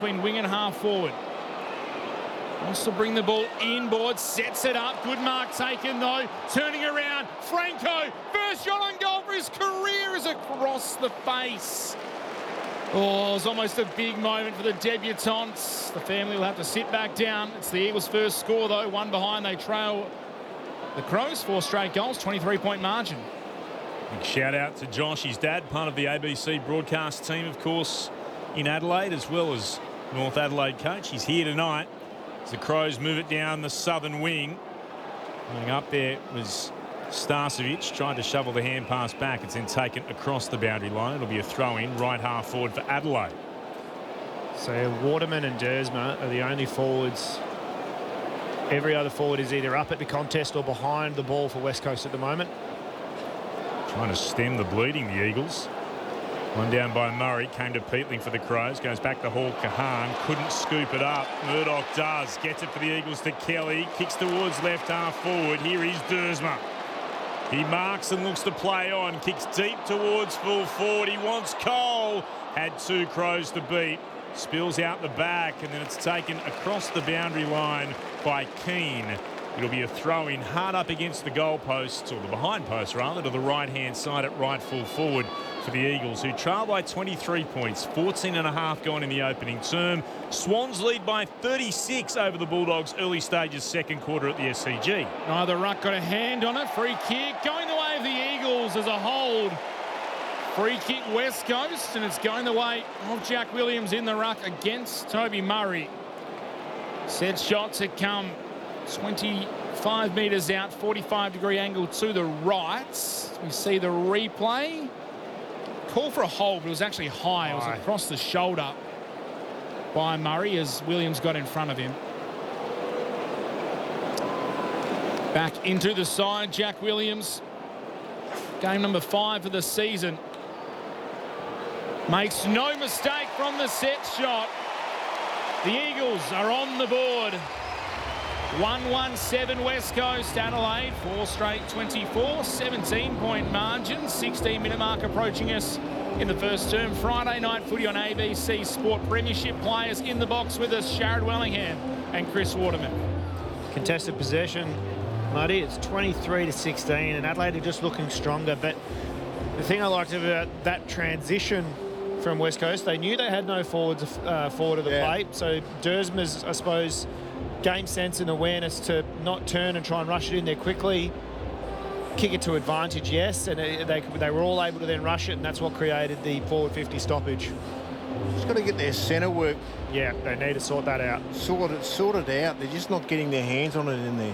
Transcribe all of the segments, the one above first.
between wing and half forward. Wants to bring the ball inboard, sets it up. Good mark taken though. Turning around, Franco. First shot on goal for his career is across the face. Oh, it was almost a big moment for the debutants. The family will have to sit back down. It's the Eagles' first score though. One behind, they trail the Crows. 4 straight goals, 23-point margin. Big shout out to Josh, his dad, part of the ABC broadcast team, of course, in Adelaide, as well as North Adelaide coach. He's here tonight as the Crows move it down the southern wing. Going up there was Starcevic, tried to shovel the hand pass back. It's then taken across the boundary line. It'll be a throw-in, right half forward for Adelaide. So Waterman and Dersma are the only forwards. Every other forward is either up at the contest or behind the ball for West Coast at the moment. Trying to stem the bleeding, the Eagles. One down by Murray, came to Peatling for the Crows, goes back to Hall Kahan, couldn't scoop it up. Murdoch does, gets it for the Eagles to Kelly, kicks towards left half forward. Here is Dersma. He marks and looks to play on, kicks deep towards full forward. He wants Cole, had 2 Crows to beat. Spills out the back, and then it's taken across the boundary line by Keane. It'll be a throw-in hard up against the goalposts, or the behind post rather, to the right-hand side at right full forward for the Eagles, who trail by 23 points, 14.5 gone in the opening term. Swans lead by 36 over the Bulldogs early stages second quarter at the SCG. Neither ruck got a hand on it. Free kick going the way of the Eagles as a hold. Free kick West Coast, and it's going the way of Jack Williams in the ruck against Toby Murray. Set shot to come 25 metres out, 45-degree angle to the right. We see the replay. Call for a hold, but it was actually high. It was across the shoulder by Murray as Williams got in front of him. Back into the side, Jack Williams. Game number 5 for the season. Makes no mistake from the set shot. The Eagles are on the board. 1-1-7 West Coast, Adelaide, 4 straight 24, 17-point margin, 16-minute mark approaching us in the first term. Friday night footy on ABC Sport. Premiership players in the box with us, Sharrod Wellingham and Chris Waterman. Contested possession, Muddy, it's 23-16, and Adelaide are just looking stronger. But the thing I liked about that transition from West Coast, they knew they had no forwards forward of the plate, so Dersma's, I suppose, game sense and awareness to not turn and try and rush it in there quickly. Kick it to advantage, yes, and they were all able to then rush it, and that's what created the forward 50 stoppage. Just got to get their centre work. Yeah, they need to sort that out. Sort it out. They're just not getting their hands on it in there.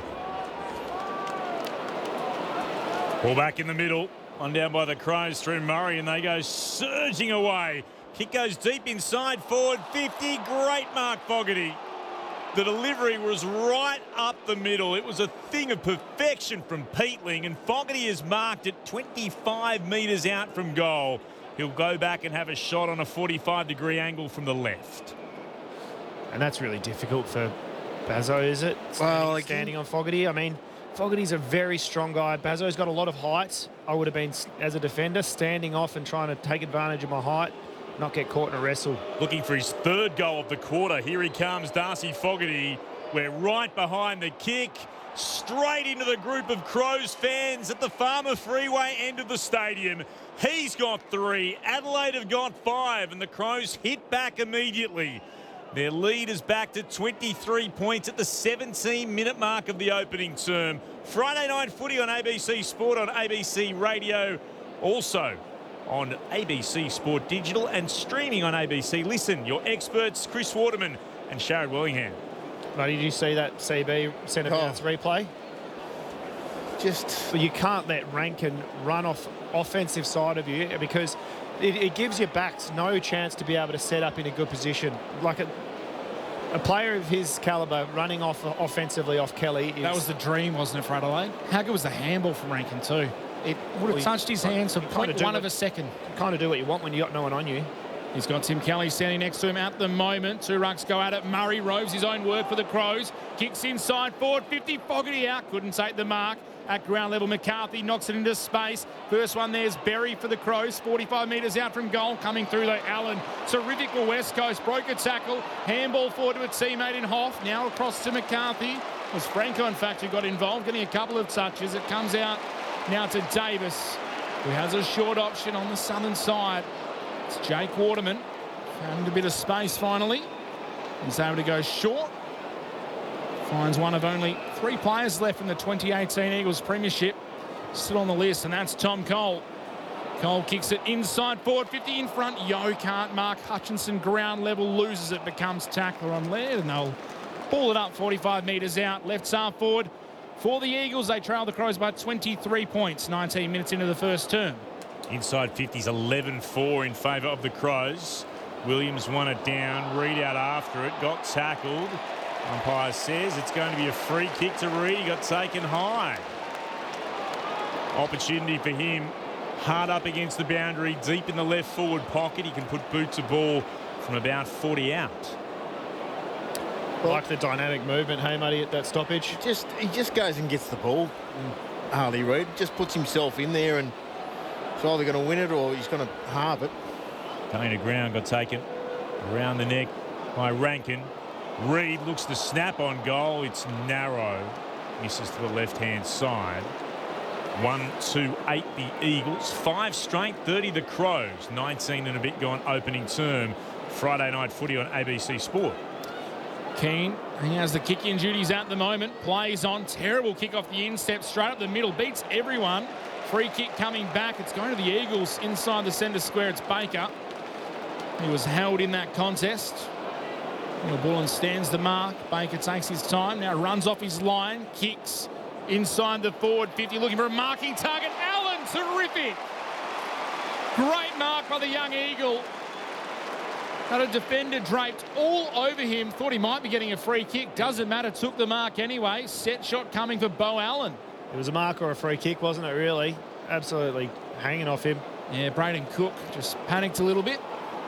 Ball back in the middle. One down by the Crows through Murray, and they go surging away. Kick goes deep inside, forward 50. Great mark, Fogarty. The delivery was right up the middle. It was a thing of perfection from Peatling, and Fogarty is marked at 25 metres out from goal. He'll go back and have a shot on a 45-degree angle from the left. And that's really difficult for Bazzo, is it? Standing on Fogarty. I mean, Fogarty's a very strong guy. Bazzo's got a lot of height. I would have been, as a defender, standing off and trying to take advantage of my height, not get caught in a wrestle. Looking for his 3rd goal of the quarter. Here he comes, Darcy Fogarty. We're right behind the kick, straight into the group of Crows fans at the Farmer Freeway end of the stadium. He's got 3. Adelaide have got 5, and the Crows hit back immediately. Their lead is back to 23 points at the 17-minute mark of the opening term. Friday night footy on ABC Sport, on ABC Radio, also on ABC Sport Digital, and streaming on ABC Listen. Your experts, Chris Waterman and Sharrod Wellingham. Buddy, did you see that CB centre bounce replay? Just... You can't let Rankin run off offensive side of you, because it gives your backs no chance to be able to set up in a good position. Like a player of his calibre running off offensively off Kelly. That was the dream, wasn't it, for Adelaide? How good was the handball from Rankin too? It would have touched his hands for 0.1 of a second. You kind of do what you want when you got no one on you. He's got Tim Kelly standing next to him at the moment. Two rucks go at it. Murray roves his own work for the Crows. Kicks inside, forward 50. Fogarty out. Couldn't take the mark. At ground level, McCarthy knocks it into space. First one there's Berry for the Crows. 45 metres out from goal. Coming through though, Allen. Terrific for West Coast. Broke a tackle. Handball forward to a teammate in Hoff. Now across to McCarthy. It was Franco, in fact, who got involved, getting a couple of touches. It comes out now to Davis, who has a short option on the southern side. It's Jake Waterman. Found a bit of space finally. He's able to go short. Finds one of only 3 players left in the 2018 Eagles Premiership. Still on the list, and that's Tom Cole. Cole kicks it inside, forward 50 in front. Yo can't mark. Hutchinson ground level, loses it, becomes tackler on Laird, and they'll ball it up 45 metres out. Left half forward for the Eagles. They trail the Crows by 23 points, 19 minutes into the first term. Inside 50s, 11-4 in favour of the Crows. Williams won it down. Reid out after it. Got tackled. Umpire says it's going to be a free kick to Reid. He got taken high. Opportunity for him. Hard up against the boundary. Deep in the left forward pocket. He can put boot to ball from about 40 out. I like the dynamic movement, hey, Muddy, at that stoppage. He just goes and gets the ball. Harley Reid just puts himself in there, and he's either going to win it or he's going to halve it. Going to ground, got taken around the neck by Rankin. Reid looks to snap on goal. It's narrow. Misses to the left-hand side. 1-2-8 the Eagles. 5 straight, 30 the Crows. 19 and a bit gone opening term. Friday night footy on ABC Sport. Keane, he has the kick-in duties at the moment. Plays on. Terrible kick off the instep. Straight up the middle. Beats everyone. Free kick coming back. It's going to the Eagles inside the centre square. It's Baker. He was held in that contest. Neil Bullen stands the mark. Baker takes his time. Now runs off his line. Kicks inside the forward 50. Looking for a marking target. Allen, terrific. Great mark by the young Eagle. Had a defender draped all over him. Thought he might be getting a free kick. Doesn't matter. Took the mark anyway. Set shot coming for Beau Allen. It was a mark or a free kick, wasn't it, really? Absolutely hanging off him. Yeah, Braden Cook just panicked a little bit.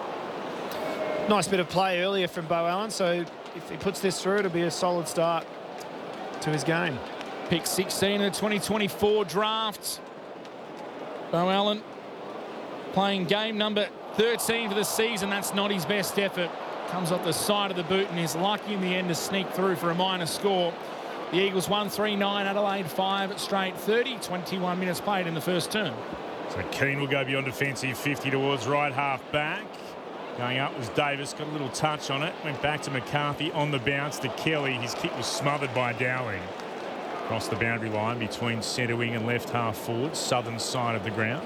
Nice bit of play earlier from Beau Allen, so if he puts this through, it'll be a solid start to his game. Pick 16 in the 2024 draft. Beau Allen playing game number 13 for the season. That's not his best effort. Comes off the side of the boot and is lucky in the end to sneak through for a minor score. The Eagles 1-3-9, Adelaide 5 straight 30, 21 minutes played in the first term. So Keane will go beyond defensive 50 towards right half back. Going up was Davis, got a little touch on it. Went back to McCarthy on the bounce to Kelly. His kick was smothered by Dowling. Across the boundary line between centre wing and left half forward, southern side of the ground.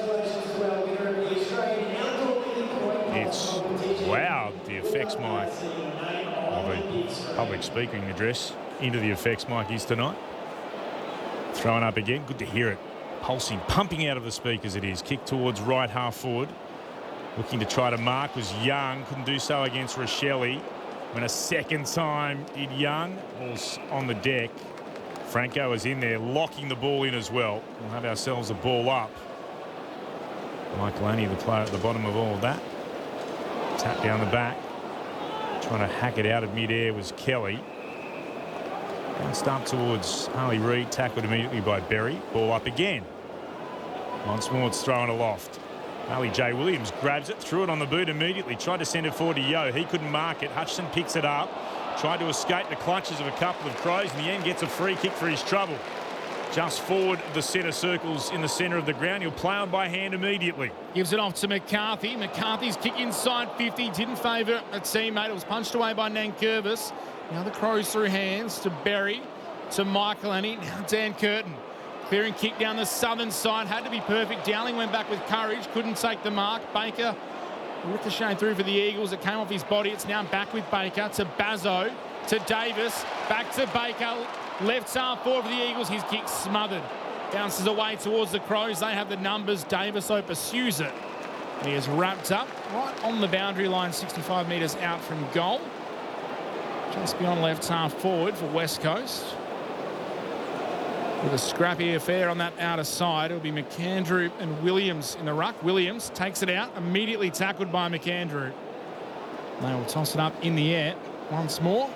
It's, wow, the effects mic, or the public speaking address into the effects mic is tonight. Throwing up again, good to hear it. Pulsing, pumping out of the speakers it is. Kick towards right half forward. Looking to try to mark was Young. Couldn't do so against Rochelle. When a second time did Young. Ball's on the deck. Franco is in there locking the ball in as well. We'll have ourselves a ball up. Michael Annie, the player at the bottom of all of that. Tap down the back. Trying to hack it out of mid-air was Kelly. Bounced up towards Harley Reid. Tackled immediately by Berry. Ball up again. Once more it's thrown aloft. Ali J. Williams grabs it, threw it on the boot immediately, tried to send it forward to Yo. He couldn't mark it. Hutchison picks it up, tried to escape the clutches of a couple of Crows. In the end, gets a free kick for his trouble. Just forward the centre circles in the centre of the ground. He'll play on by hand immediately. Gives it off to McCarthy. McCarthy's kick inside 50. Didn't favour a teammate. It was punched away by Nankervis. Now the Crows through hands to Berry, to Michael Annie. Now Dan Curtin. Clearing kick down the southern side. Had to be perfect. Dowling went back with courage. Couldn't take the mark. Baker ricocheted through for the Eagles. It came off his body. It's now back with Baker to Bazzo, to Davis. Back to Baker. Left half forward for the Eagles. His kick smothered. Bounces away towards the Crows. They have the numbers. Daviso pursues it. He is wrapped up right on the boundary line, 65 metres out from goal. Just beyond left half forward for West Coast. With a scrappy affair on that outer side, it'll be McAndrew and Williams in the ruck. Williams takes it out, immediately tackled by McAndrew. They will toss it up in the air once more.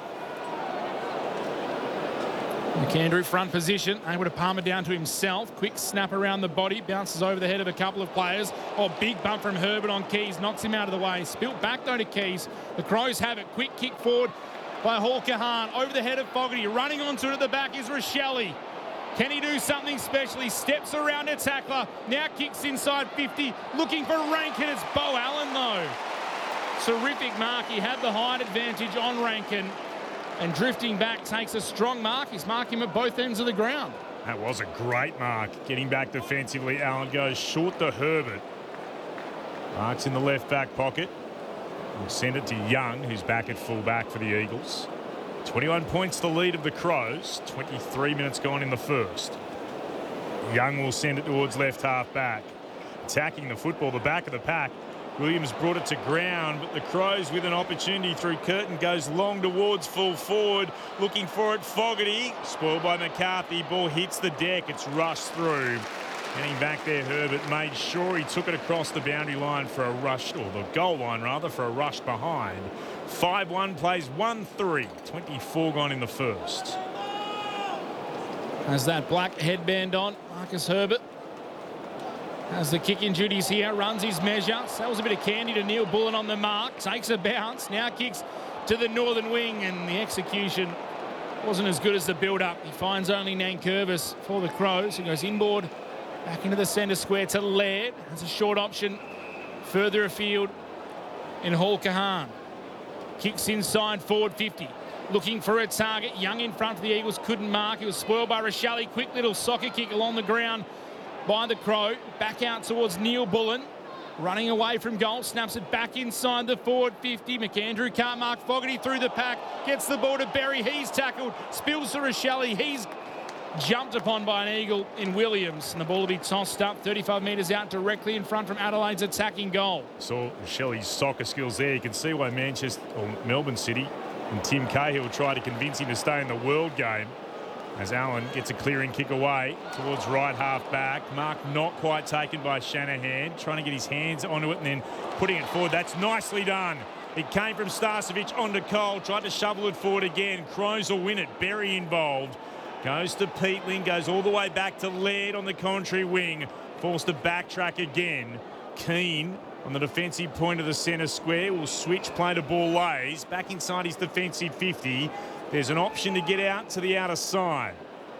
McAndrew front position, able to palm it down to himself. Quick snap around the body, bounces over the head of a couple of players. Oh, big bump from Herbert on Keys, knocks him out of the way. Spilt back though to Keys. The Crows have it. Quick kick forward by Hall Kahan. Over the head of Fogarty. Running onto it at the back is Rochelle. Can he do something special? He steps around a tackler. Now kicks inside 50. Looking for Rankin. It's Beau Allen though. Terrific mark. He had the height advantage on Rankin. And drifting back takes a strong mark. He's marking him at both ends of the ground. That was a great mark. Getting back defensively, Allen goes short to Herbert. Marks in the left back pocket. We'll send it to Young, who's back at full back for the Eagles. 21 points the lead of the Crows. 23 minutes gone in the first. Young will send it towards left half back. Attacking the football, the back of the pack. Williams brought it to ground, but the Crows with an opportunity through Curtin goes long towards full forward. Looking for it, Fogarty. Spoiled by McCarthy. Ball hits the deck. It's rushed through. Getting back there, Herbert made sure he took it across the boundary line for a rush, or the goal line rather, for a rush behind. 5-1 plays 1-3. 24 gone in the first. Has that black headband on, Marcus Herbert. Has the kicking duties here, runs his measure. Sells a bit of candy to Neil Bullen on the mark. Takes a bounce, now kicks to the northern wing, and the execution wasn't as good as the build-up. He finds only Nankervis for the Crows. He goes inboard, back into the centre square to Laird. Has a short option further afield in Hall Kahan. Kicks inside, forward 50. Looking for a target. Young in front for the Eagles, couldn't mark. He was spoiled by Rochelle. Quick little soccer kick along the ground by the Crow. Back out towards Neil Bullen. Running away from goal. Snaps it back inside the forward 50. McAndrew can't mark. Fogarty through the pack. Gets the ball to Berry. He's tackled. Spills to Rochelle. He's jumped upon by an Eagle in Williams. And the ball will be tossed up 35 metres out directly in front from Adelaide's attacking goal. Saw Rochelle's soccer skills there. You can see why Manchester or Melbourne City and Tim Cahill try to convince him to stay in the World game. As Allen gets a clearing kick away towards right half back. Mark not quite taken by Shanahan. Trying to get his hands onto it and then putting it forward. That's nicely done. It came from Starcevic onto Cole. Tried to shovel it forward again. Crows will win it. Berry involved. Goes to Peatling. Goes all the way back to Laird on the contrary wing. Forced to backtrack again. Keane on the defensive point of the centre square. Will switch play to ball lays. Back inside his defensive 50. There's an option to get out to the outer side.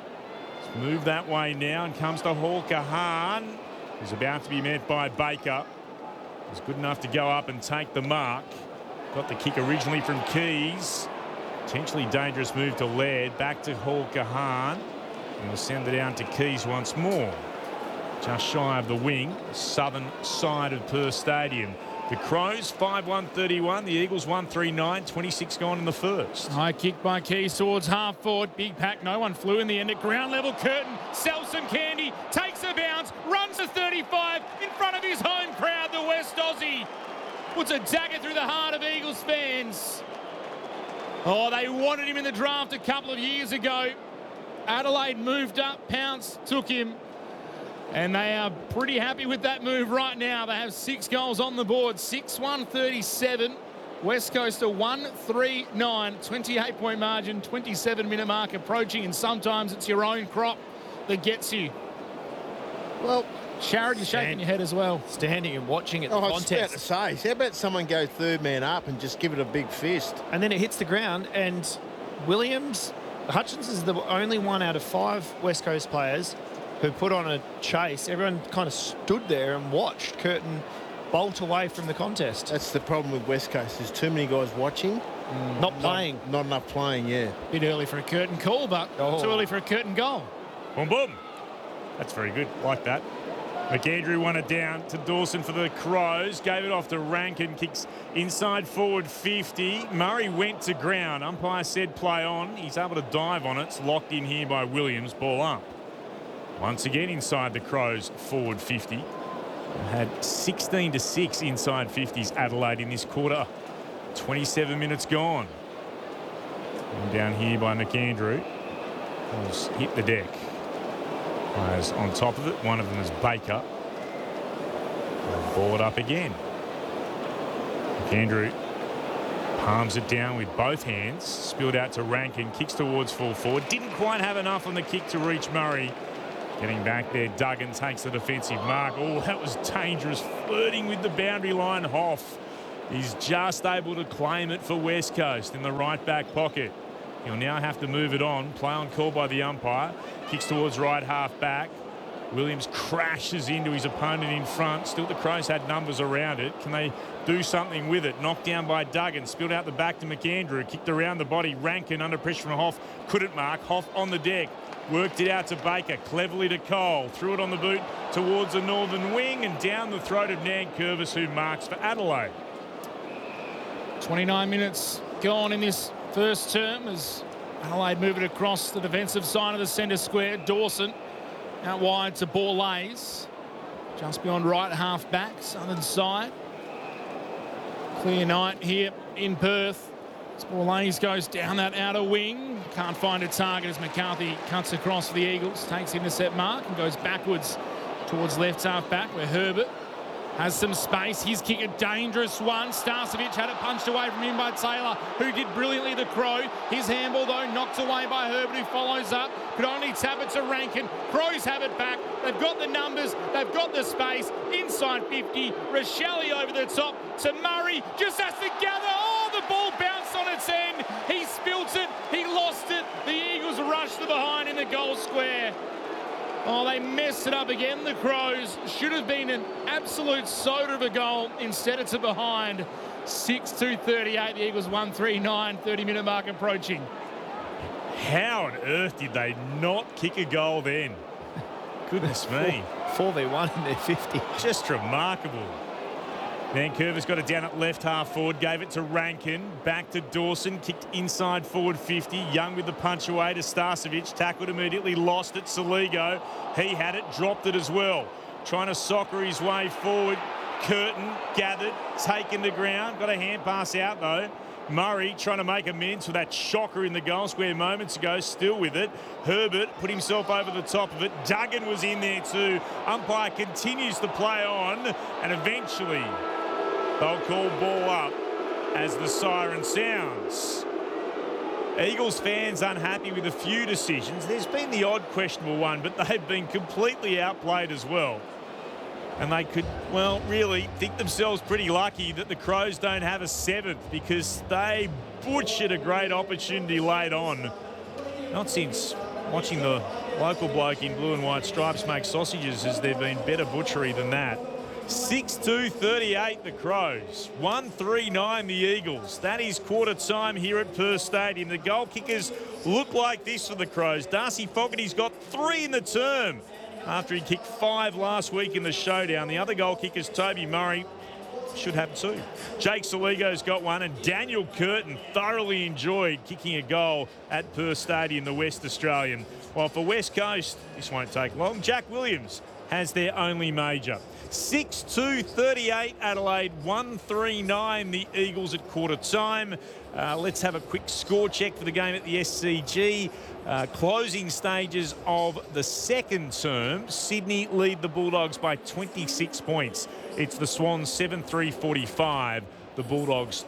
Let's move that way now and comes to Hall Kahan, who's about to be met by Baker. He's good enough to go up and take the mark. Got the kick originally from Keys. Potentially dangerous move to Laird. Back to Hall Kahan. And we'll send it down to Keys once more. Just shy of the wing, southern side of Perth Stadium. The Crows 5-1-31. The Eagles 1-3-9. 26 gone in the first. High kick by Keys towards half forward. Big pack. No one flew in the end at ground level. Curtin sells some candy. Takes a bounce. Runs to 35 in front of his home crowd. The West Aussie puts a dagger through the heart of Eagles fans. Oh, they wanted him in the draft a couple of years ago. Adelaide moved up. Pounce took him. And they are pretty happy with that move right now. They have 6 goals on the board. 6-1-37. West Coast a 1-3-9. 28-point margin. 27-minute mark approaching. And sometimes it's your own crop that gets you. Well, Sharrod, you're shaking your head as well. Standing and watching it, the I was about contest. to say, how about someone go third man up and just give it a big fist? And then it hits the ground, and Williams, Hutchins is the only one out of 5 West Coast players who put on a chase. Everyone kind of stood there and watched Curtin bolt away from the contest. That's the problem with West Coast. There's too many guys watching. Not playing. Not enough playing, yeah. Bit early for a Curtin call, but too early for a Curtin goal. Boom, boom. That's very good. Like that. McAndrew won it down to Dawson for the Crows. Gave it off to Rankin. Kicks inside forward 50. Murray went to ground. Umpire said play on. He's able to dive on it. It's locked in here by Williams. Ball up. Once again inside the Crows forward 50. Had 16-6 inside 50s Adelaide in this quarter. 27 minutes gone. And down here by McAndrew. Ball's hit the deck. Players on top of it. One of them is Baker. Ball it up again. McAndrew palms it down with both hands. Spilled out to Rankin. Kicks towards full forward. Didn't quite have enough on the kick to reach Murray. Getting back there, Duggan takes the defensive mark. Oh, that was dangerous. Flirting with the boundary line. Hoff is just able to claim it for West Coast in the right back pocket. He'll now have to move it on. Play on call by the umpire. Kicks towards right half back. Williams crashes into his opponent in front. Still the Crows had numbers around it. Can they do something with it? Knocked down by Duggan. Spilled out the back to McAndrew. Kicked around the body. Rankin under pressure from Hoff. Couldn't mark. Hoff on the deck. Worked it out to Baker. Cleverly to Cole. Threw it on the boot towards the northern wing and down the throat of Nankervis, who marks for Adelaide. 29 minutes gone in this first term as Adelaide move it across the defensive side of the centre square. Dawson out wide to Borlase. Just beyond right half back, southern side. Clear night here in Perth. Borlase goes down that outer wing. Can't find a target as McCarthy cuts across for the Eagles. Takes intercept mark and goes backwards towards left half back where Herbert has some space. His kick, a dangerous one. Starcevic had it punched away from him by Taylor, who did brilliantly the Crow. His handball, though, knocked away by Herbert, who follows up. Could only tap it to Rankin. Crows have it back. They've got the numbers. They've got the space. Inside 50. Rochelle over the top to Murray. Just has to gather. Oh, the ball bounced on its end. He spilt it. He lost it. The Eagles rushed to behind in the goal square. Oh, they messed it up again, the Crows. Should have been an absolute soda of a goal. Instead, it's a behind. 6-2-38. The Eagles 1-3-9. 30-minute mark approaching. How on earth did they not kick a goal then? Goodness me. 4v1 in their 50. Just remarkable. Nankervis got it down at left half forward, gave it to Rankin, back to Dawson, kicked inside forward 50. Young with the punch away to Starcevic, tackled immediately, lost it. Soligo, he had it, dropped it as well. Trying to soccer his way forward. Curtin gathered, taken to ground, got a hand pass out though. Murray trying to make amends for that shocker in the goal square moments ago, still with it. Herbert put himself over the top of it. Duggan was in there too. Umpire continues to play on, and eventually they'll call ball up as the siren sounds. Eagles fans unhappy with a few decisions. There's been the odd questionable one, but they've been completely outplayed as well. And they could, well, really think themselves pretty lucky that the Crows don't have a seventh, because they butchered a great opportunity late on. Not since watching the local bloke in blue and white stripes make sausages has there been better butchery than that. 6-2-38 the Crows. 1-3-9 the Eagles. That is quarter time here at Perth Stadium. The goal kickers look like this for the Crows. Darcy Fogarty's got 3 in the term after he kicked 5 last week in the showdown. The other goal kickers, Toby Murray, should have 2. Jake Soligo's got 1, and Daniel Curtin thoroughly enjoyed kicking a goal at Perth Stadium, the West Australian. While for West Coast, this won't take long. Jack Williams has their only major. 6-2-38 Adelaide, 1-3-9 the Eagles at quarter time. Let's have a quick score check for the game at the SCG. Closing stages of the second term. Sydney lead the Bulldogs by 26 points. It's the Swans 7-3-45. The Bulldogs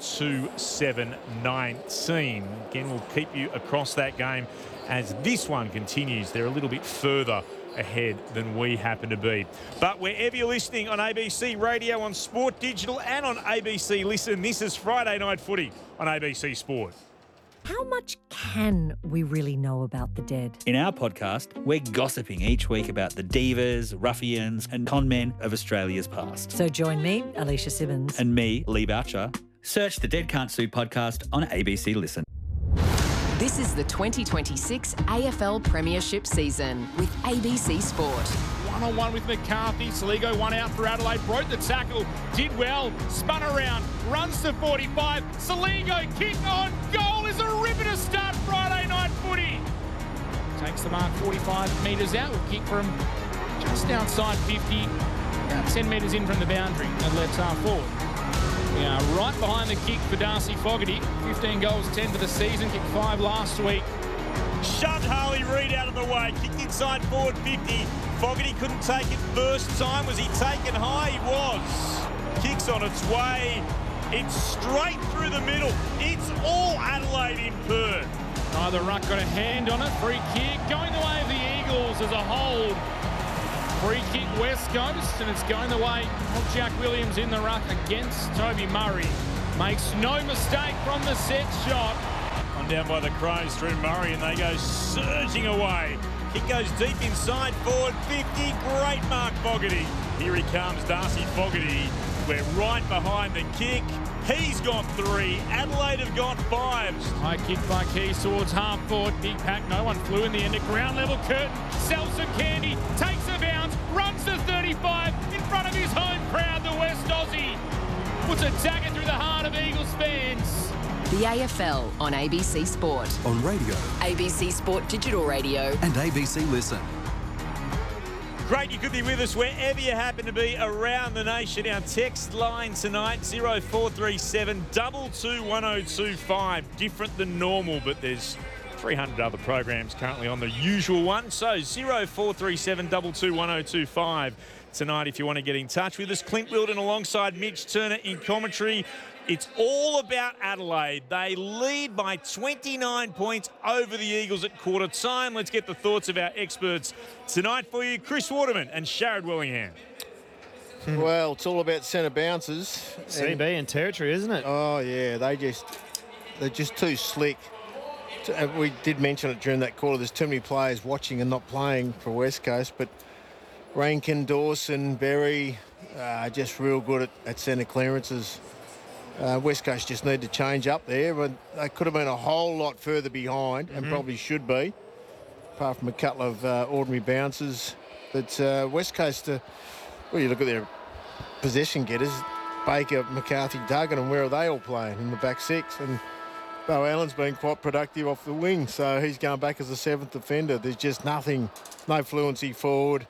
2-7-19. Again, we'll keep you across that game as this one continues. They're a little bit further ahead than we happen to be. But wherever you're listening on ABC Radio, on Sport Digital and on ABC Listen, this is Friday Night Footy on ABC Sport. How much can we really know about the dead? In our podcast, we're gossiping each week about the divas, ruffians and con men of Australia's past. So join me, Alicia Simmons. And me, Lee Boucher. Search the Dead Can't Sue podcast on ABC Listen. This is the 2026 AFL Premiership season with ABC Sport. One-on-one with McCarthy. Soligo one out for Adelaide. Broke the tackle. Did well. Spun around. Runs to 45. Soligo kick on goal is a ripper to start Friday Night Footy. Takes the mark 45 metres out. Will kick from just outside 50. About 10 metres in from the boundary at left half forward. We are right behind the kick for Darcy Fogarty. 15 goals, 10 for the season. Kicked 5 last week Shoved Harley Reid out of the way. Kicked inside forward 50. Fogarty couldn't take it first time. Was he taken high? He was. Kicks on its way. It's straight through the middle. It's all Adelaide in Perth. The ruck got a hand on it. Free kick going the way of the Eagles as a hold. Free kick West Coast, and it's going the way of Jack Williams in the ruck against Toby Murray. Makes no mistake from the set shot. On down by the Crows through Murray, and they go surging away. Kick goes deep inside forward 50. Great mark, Fogarty. Here he comes, Darcy Fogarty. We're right behind the kick. He's got 3. Adelaide have got 5s. High kick by Keys towards half forward. Big pack. No one flew in the end. At ground level, Curtin sells some candy. Takes a bounce. Runs to 35 in front of his home crowd. The West Aussie puts a dagger through the heart of Eagles fans. The AFL on ABC Sport. On radio. ABC Sport Digital Radio. And ABC Listen. Great you could be with us wherever you happen to be around the nation. Our text line tonight, 0437 22 1025. Different than normal, but there's 300 other programs currently on the usual one. So 0437 22 1025 tonight if you want to get in touch with us. Clint Wilden alongside Mitch Turner in commentary. It's all about Adelaide. They lead by 29 points over the Eagles at quarter time. Let's get the thoughts of our experts tonight for you. Chris Waterman and Sharad Willingham. Well, it's all about centre bounces. CB and territory, isn't it? Oh, yeah, they're just too slick. We did mention it during that quarter. There's too many players watching and not playing for West Coast, but Rankin, Dawson, Berry, just real good at centre clearances. West Coast just need to change up there, but they could have been a whole lot further behind and probably should be, apart from a couple of ordinary bounces. But West Coast, well, you look at their possession getters, Baker, McCarthy, Duggan, and where are they all playing? In the back 6. And Bo Allen's been quite productive off the wing, so he's going back as a 7th defender. There's just nothing, no fluency forward.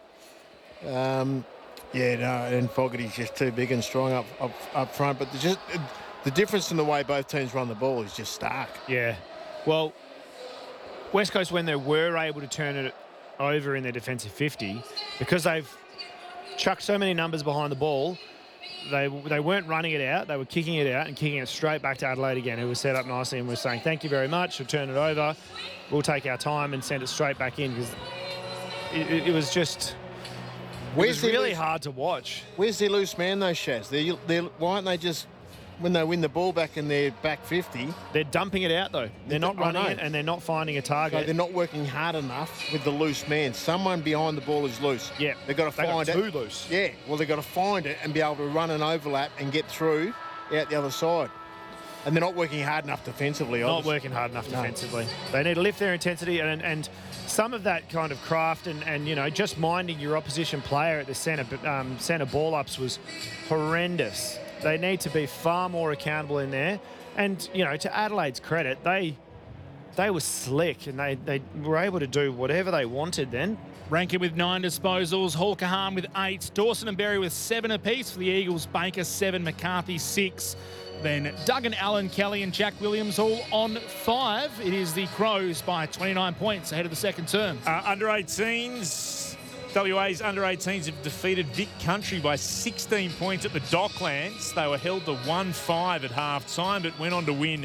And Fogarty's just too big and strong up front. But the difference in the way both teams run the ball is just stark. Yeah. Well, West Coast, when they were able to turn it over in their defensive 50, because they've chucked so many numbers behind the ball, they weren't running it out. They were kicking it out and kicking it straight back to Adelaide again, who was set up nicely and was saying, thank you very much, we'll turn it over. We'll take our time and send it straight back in, because it was just... It was really hard to watch. Where's their loose man, though, Shaz? Why aren't they just, when they win the ball back in their back 50... They're dumping it out, though. They're not running it, and they're not finding a target. No, they're not working hard enough with the loose man. Someone behind the ball is loose. Yeah. They've got to find it. Too loose. Yeah. Well, they've got to find it and be able to run an overlap and get through out the other side. And they're not working hard enough defensively. Not working hard enough defensively. They need to lift their intensity and some of that kind of craft and you know, just minding your opposition player at the centre ball-ups was horrendous. They need to be far more accountable in there. And, you know, to Adelaide's credit, they were slick and they were able to do whatever they wanted then. Rankin with 9 disposals, Hall Kahan with 8, Dawson and Berry with 7 apiece for the Eagles, Baker 7, McCarthy 6. Then Duggan, Allen, Kelly and Jack Williams all on 5. It is the Crows by 29 points ahead of the second term. Under-18s, WA's under-18s have defeated Vic Country by 16 points at the Docklands. They were held to 1-5 at half-time, but went on to win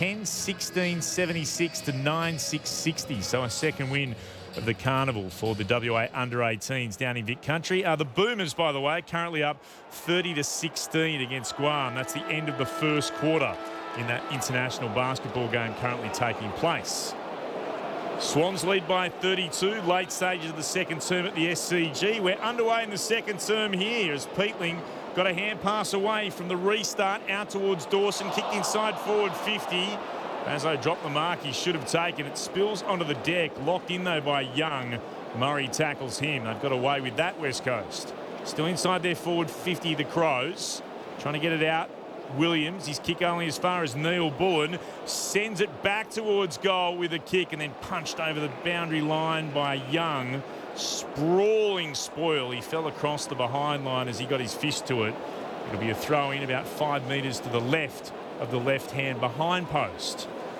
10-16-76 to 9-6-60. So a second win of the Carnival for the WA under-18s down in Vic Country. The Boomers, by the way, currently up 30-16 against Guam. That's the end of the first quarter in that international basketball game currently taking place. Swans lead by 32, late stages of the second term at the SCG. We're underway in the second term here as Peatling got a hand pass away from the restart out towards Dawson, kicked inside forward 50. As I dropped the mark, he should have taken it. Spills onto the deck, locked in though by Young. Murray tackles him. They've got away with that, West Coast. Still inside their forward 50, the Crows. Trying to get it out. Williams, his kick only as far as Neil Bullen. Sends it back towards goal with a kick and then punched over the boundary line by Young. Sprawling spoil. He fell across the behind line as he got his fist to it. It'll be a throw in about 5 metres to the left of the left-hand behind post.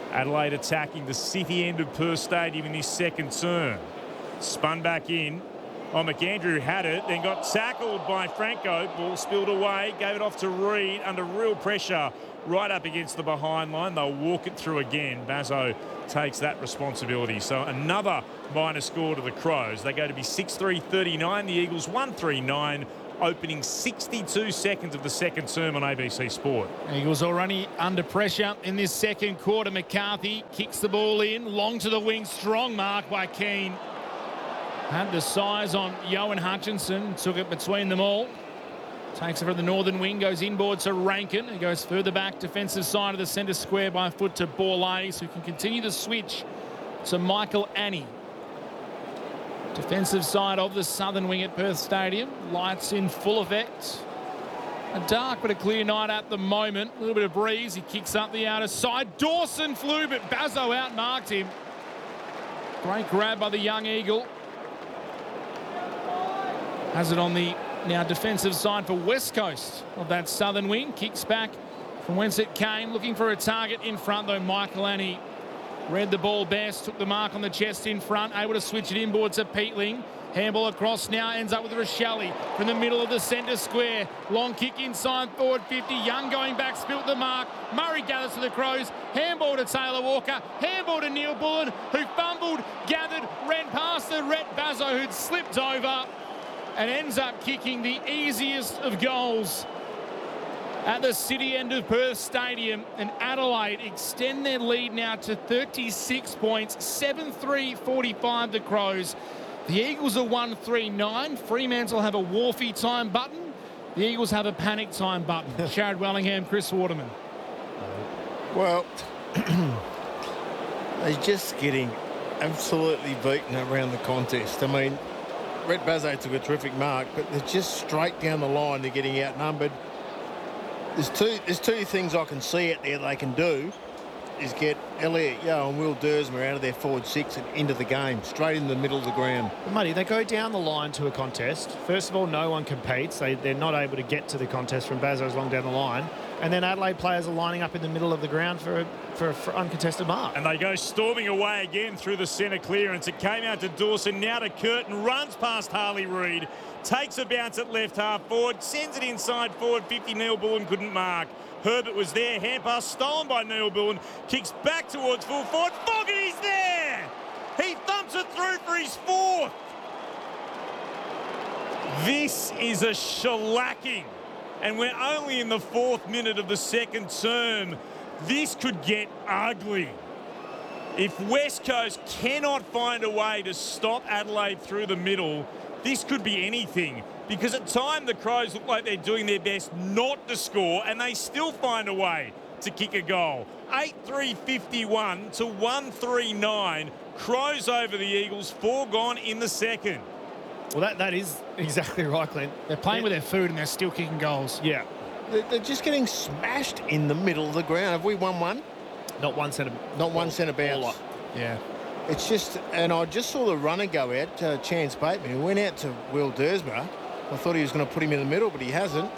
Adelaide attacking the city end of Perth Stadium in this second term. Spun back in. Oh, McAndrew had it, then got tackled by Franco. Ball spilled away, gave it off to Reed under real pressure right up against the behind line. They'll walk it through again. Bazzo takes that responsibility. So another minor score to the Crows. They go to be 6-3-39. The Eagles 1-3-9, opening 62 seconds of the second term on ABC Sport. Eagles already under pressure in this second quarter. McCarthy kicks the ball in, long to the wing, strong mark by Keane. Had the size on Johan Hutchinson, took it between them all. Takes it from the northern wing, goes inboard to Rankin, who goes further back, defensive side of the centre square by foot to Borlase, who can continue the switch to Michael Annie. Defensive side of the southern wing at Perth Stadium. Lights in full effect. A dark but a clear night at the moment. A little bit of breeze. He kicks up the outer side. Dawson flew, but Bazzo outmarked him. Great grab by the young Eagle. Has it on the now defensive side for West Coast of that southern wing. Kicks back from whence it came. Looking for a target in front, though. Michael Annie read the ball best. Took the mark on the chest in front. Able to switch it inboard to Peatling. Handball across now. Ends up with Rochelle from the middle of the centre square. Long kick inside forward 50. Young going back. Spilt the mark. Murray gathers to the Crows. Handball to Taylor Walker. Handball to Neil Bullen, who fumbled, gathered, ran past the Rhett Bazzo, who'd slipped over, and ends up kicking the easiest of goals at the city end of Perth Stadium. And Adelaide extend their lead now to 36 points, 7-3-45 the Crows. The Eagles are 1-3-9. Fremantle have a Wharfie time button. The Eagles have a panic time button. Sharad Wellingham, Chris Waterman. Well, they're just getting absolutely beaten around the contest. I mean, Rhett Bazzo took a terrific mark, but they're just straight down the line. They're getting outnumbered. There's two things I can see out there they can do, is get Elliot Yeo and Will Dersmer out of their forward six and into the game, straight in the middle of the ground. But Muddy, they go down the line to a contest. First of all, no one competes. They're not able to get to the contest from Bazzo's long down the line. And then Adelaide players are lining up in the middle of the ground for uncontested mark. And they go storming away again through the centre clearance. It came out to Dawson, now to Curtin, runs past Harley Reid, takes a bounce at left half forward, sends it inside forward 50. Neil Bullen couldn't mark. Herbert was there, hand pass stolen by Neil Bullen, kicks back towards full forward. Fogarty's there! He thumps it through for his fourth. This is a shellacking. And we're only in the 4th minute of the second term. This could get ugly. If West Coast cannot find a way to stop Adelaide through the middle, this could be anything. Because at times the Crows look like they're doing their best not to score, and they still find a way to kick a goal. 8-3-51 to 1-3-9. Crows over the Eagles, 4 gone in the second. Well, that is exactly right, Clint. They're playing with their food and they're still kicking goals. Yeah. They're just getting smashed in the middle of the ground. Have we won one? Not one centre. Not one centre bounce. Yeah. It's just, and I just saw the runner go out, Chance Bateman, who went out to Will Dersmer. I thought he was going to put him in the middle, but he hasn't.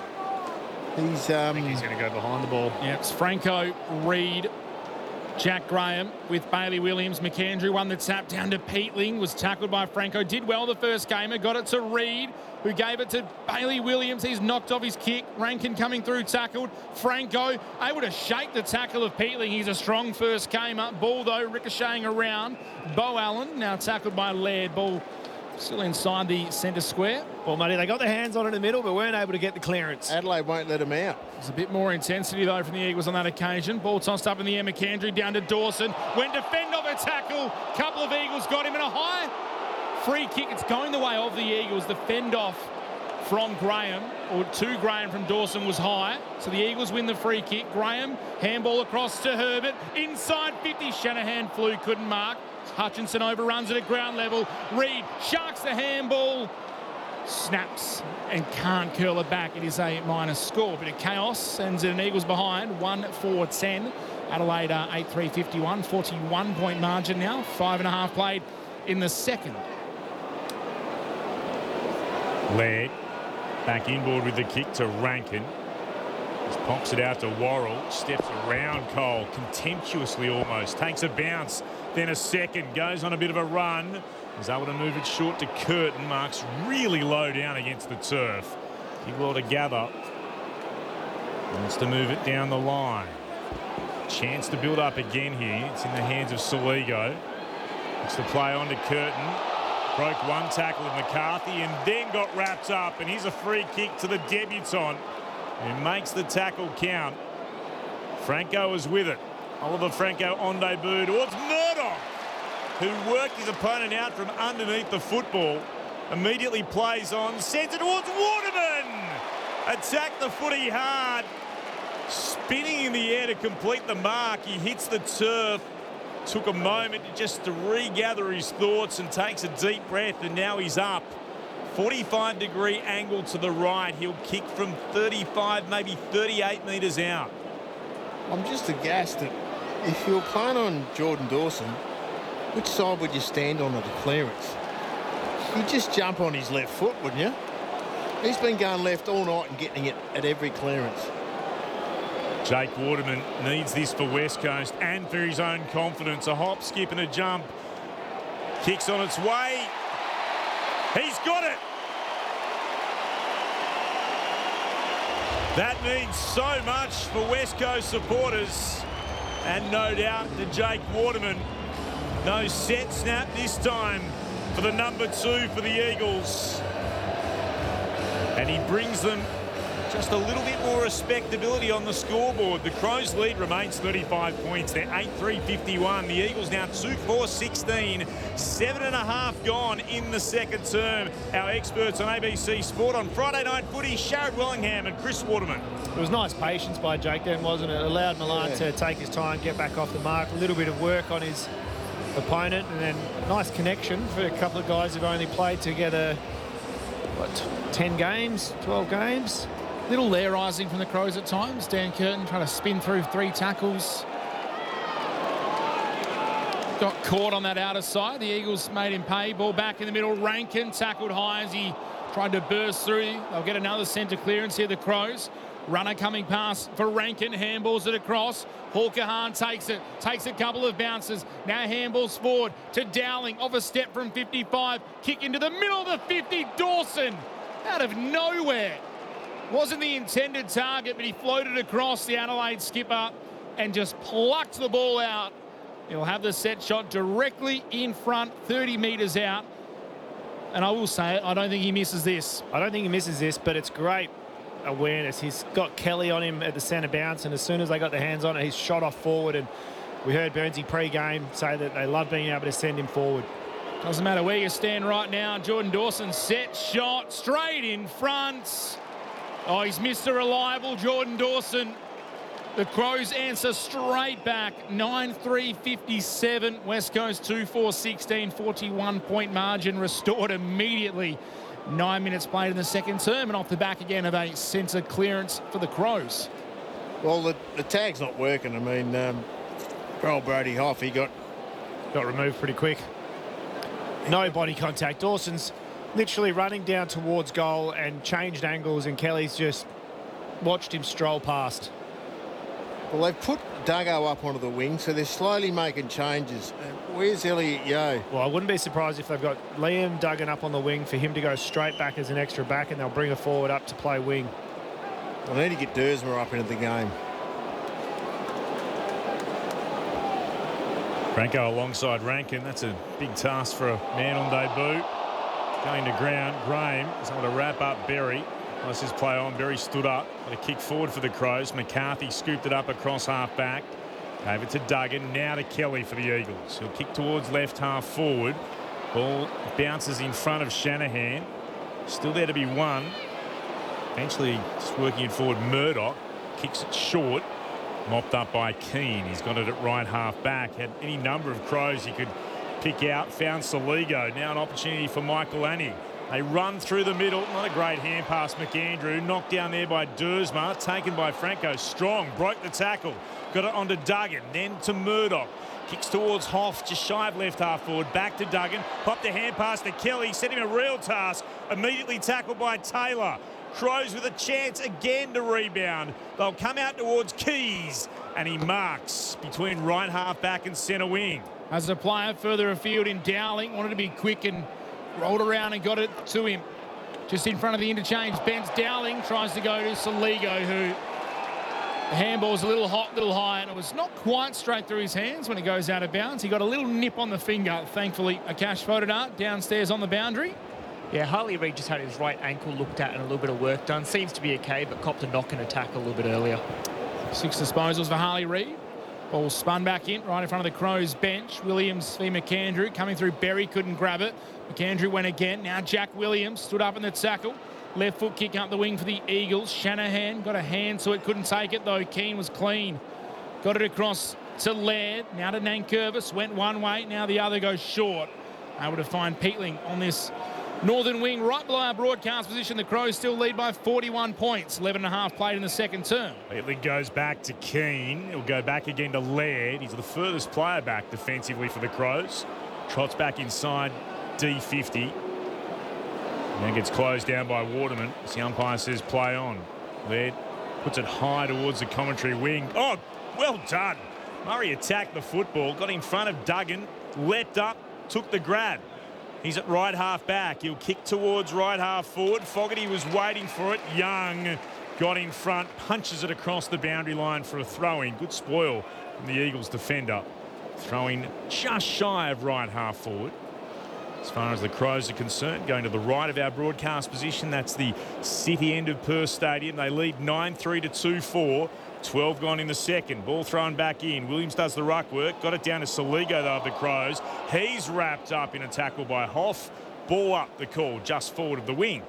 I think he's going to go behind the ball. Yeah, it's Franco, Reid, Jack Graham with Bailey Williams. McAndrew won the tap down to Peatling, was tackled by Franco. Did well the first gamer, got it to Reid, who gave it to Bailey Williams. He's knocked off his kick. Rankin coming through, tackled. Franco able to shake the tackle of Peatling. He's a strong first gamer. Ball, though, ricocheting around. Bo Allen now tackled by Laird. Ball still inside the centre square. Well, Muddy, they got their hands on it in the middle, but weren't able to get the clearance. Adelaide won't let him out. There's a bit more intensity, though, from the Eagles on that occasion. Ball tossed up in the air. McAndrew down to Dawson. Went to fend off a tackle. Couple of Eagles got him in a high free kick. It's going the way of the Eagles. The fend off from Graham, or to Graham from Dawson, was high. So the Eagles win the free kick. Graham, handball across to Herbert. Inside 50. Shanahan flew, couldn't mark. Hutchinson overruns it at ground level. Reid sharks the handball. Snaps and can't curl it back. It is a minus score. Bit of chaos sends it an Eagles behind. 1-4-10. Adelaide 8-3-51. 41-point margin now. 5.5 played in the second. Laird back inboard with the kick to Rankin. Just pops it out to Worrell. Steps around Cole, contemptuously almost. Takes a bounce, then a second. Goes on a bit of a run. Is able to move it short to Curtin. Marks really low down against the turf. Big well to gather. Wants to move it down the line. Chance to build up again here. It's in the hands of Soligo. Looks to play on to Curtin. Broke one tackle of McCarthy and then got wrapped up. And here's a free kick to the debutant who makes the tackle count. Franco is with it. Oliver Franco on debut towards Murdoch, who worked his opponent out from underneath the football. Immediately plays on, sends it towards Waterman. Attacked the footy hard. Spinning in the air to complete the mark. He hits the turf. Took a moment just to regather his thoughts and takes a deep breath, and now he's up. 45-degree angle to the right. He'll kick from 35, maybe 38 metres out. I'm just aghast that if you're playing on Jordan Dawson, which side would you stand on at the clearance? You'd just jump on his left foot, wouldn't you? He's been going left all night and getting it at every clearance. Jake Waterman needs this for West Coast and for his own confidence. A hop, skip and a jump. Kicks on its way. He's got it. That means so much for West Coast supporters. And no doubt to Jake Waterman. No set snap this time for the number 2 for the Eagles. And he brings them just a little bit more respectability on the scoreboard. The Crows' lead remains 35 points. They're 8-3-51. The Eagles now 2-4-16. 7.5 gone in the second term. Our experts on ABC Sport on Friday Night Footy, Sharrod Wellingham and Chris Waterman. It was nice patience by Jake then, wasn't it? Allowed Milan to take his time, get back off the mark. A little bit of work on his opponent, and then nice connection for a couple of guys who've only played together, what, 10 games, 12 games? Little Lairising from the Crows at times. Dan Curtin trying to spin through 3 tackles. Got caught on that outer side. The Eagles made him pay. Ball back in the middle. Rankin tackled high as he tried to burst through. They'll get another centre clearance here, the Crows. Runner coming past for Rankin. Handballs it across. Hawker-Hahn takes it. Takes a couple of bounces. Now handballs forward to Dowling. Off a step from 55. Kick into the middle of the 50. Dawson out of nowhere. Wasn't the intended target, but he floated across the Adelaide skipper and just plucked the ball out. He'll have the set shot directly in front, 30 metres out. And I will say it, I don't think he misses this. I don't think he misses this, but it's great awareness. He's got Kelly on him at the centre bounce, and as soon as they got their hands on it, he's shot off forward. And we heard Burnsy pre-game say that they love being able to send him forward. Doesn't matter where you stand right now. Jordan Dawson, set shot, straight in front. Oh, he's Mr. Reliable, Jordan Dawson. The Crows answer straight back. 9-3-57. West Coast 2-4-16. 41-point margin restored immediately. 9 minutes played in the second term, and off the back again of a centre clearance for the Crows. Well, the tag's not working. I mean, Earl Brody Hoff, he got removed pretty quick. No body contact. Dawson's literally running down towards goal and changed angles, and Kelly's just watched him stroll past. Well, they've put Duggo up onto the wing, so they're slowly making changes. Where's Elliot Yeo? Well, I wouldn't be surprised if they've got Liam Duggan up on the wing for him to go straight back as an extra back, and they'll bring a forward up to play wing. They need to get Dersma up into the game. Franco alongside Rankin. That's a big task for a man on debut. Going to ground, Graham is able to wrap up Berry. Nice his play on. Berry stood up. Got a kick forward for the Crows. McCarthy scooped it up across half back. Gave it to Duggan. Now to Kelly for the Eagles. He'll kick towards left half forward. Ball bounces in front of Shanahan. Still there to be won. Eventually just working it forward. Murdoch kicks it short. Mopped up by Keane. He's got it at right half back. Had any number of Crows he could pick out. Found Soligo. Now an opportunity for Michael Annie. They run through the middle. Not a great hand pass, McAndrew. Knocked down there by Dersma. Taken by Franco. Strong. Broke the tackle. Got it onto Duggan. Then to Murdoch. Kicks towards Hoff. Just shy of left half forward. Back to Duggan. Popped the hand pass to Kelly. Set him a real task. Immediately tackled by Taylor. Crows with a chance again to rebound. They'll come out towards Keys, and he marks between right half back and centre wing. As a player further afield in Dowling, wanted to be quick and rolled around and got it to him. Just in front of the interchange, bends Dowling, tries to go to Soligo, who the handball's a little hot, little high, and it was not quite straight through his hands when it goes out of bounds. He got a little nip on the finger. Thankfully, Akash Fodena downstairs on the boundary. Yeah, Harley Reid just had his right ankle looked at and a little bit of work done. Seems to be okay, but copped a knock and attack a little bit earlier. 6 disposals for Harley Reid. Ball spun back in, right in front of the Crows bench. Williams v McAndrew coming through. Berry couldn't grab it. McAndrew went again. Now Jack Williams stood up in the tackle. Left foot kick up the wing for the Eagles. Shanahan got a hand to it, couldn't take it though. Keane was clean. Got it across to Laird. Now to Nankervis. Went one way, now the other goes short. Able to find Peatling on this northern wing right below our broadcast position. The Crows still lead by 41 points. 11.5 played in the second term. Peatling goes back to Keane. He'll go back again to Laird. He's the furthest player back defensively for the Crows. Trots back inside D50. And then gets closed down by Waterman. As the umpire says play on. Laird puts it high towards the commentary wing. Oh, well done. Murray attacked the football, got in front of Duggan, leapt up, took the grab. He's at right half back. He'll kick towards right half forward. Fogarty was waiting for it. Young got in front, punches it across the boundary line for a throw-in. Good spoil from the Eagles defender. Throwing just shy of right half forward. As far as the Crows are concerned, going to the right of our broadcast position, that's the city end of Perth Stadium. They lead 9-3 to 2-4. 12 gone in the second. Ball thrown back in. Williams does the ruck work. Got it down to Soligo, though, of the Crows. He's wrapped up in a tackle by Hoff. Ball up the call, just forward of the wing.